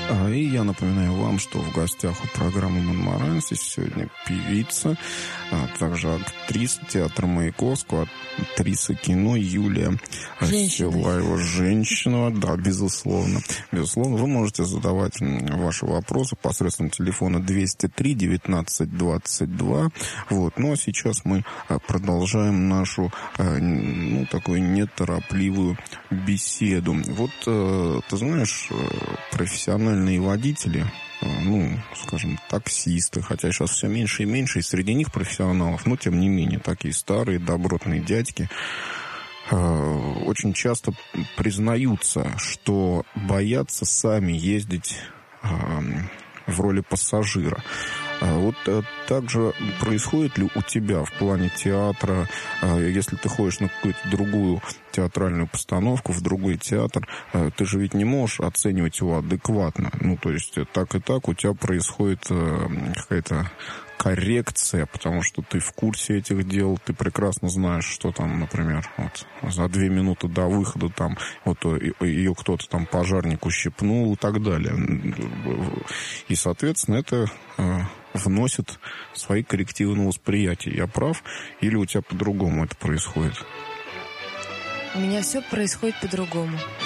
И я напоминаю вам, что в гостях у программы «Монмаранси» сегодня певица, а также актриса театра Маяковского, актриса кино Юлия Силаева. Женщина, да, безусловно. Безусловно, вы можете задавать ваши вопросы посредством телефона 203 19 22. Вот. Ну, а сейчас мы продолжаем нашу, такую неторопливую беседу. Вот, ты знаешь, профессиональные водители, скажем, таксисты, хотя сейчас все меньше и меньше, и среди них профессионалов, но тем не менее, такие старые добротные дядьки очень часто признаются, что боятся сами ездить в роли пассажира. Вот так же происходит ли у тебя в плане театра, если ты ходишь на какую-то другую театральную постановку, в другой театр, ты же ведь не можешь оценивать его адекватно. То есть так и так у тебя происходит какая-то коррекция, потому что ты в курсе этих дел, ты прекрасно знаешь, что там, например, за 2 минуты до выхода там ее кто-то там пожарник ущипнул и так далее. И, соответственно, это вносит свои коррективы на восприятие. Я прав? Или у тебя по-другому это происходит? У меня все происходит по-другому.